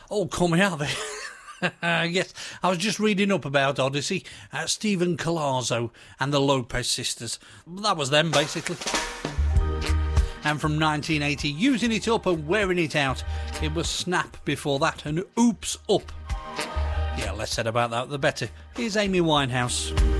Oh, coming out there. Yes, I was just reading up about Odyssey, Stephen Collazo and the Lopez sisters. That was them, basically. And from 1980, Using It Up and Wearing It Out, it was Snap before that and Oops Up. Yeah, less said about that, the better. Here's Amy Winehouse.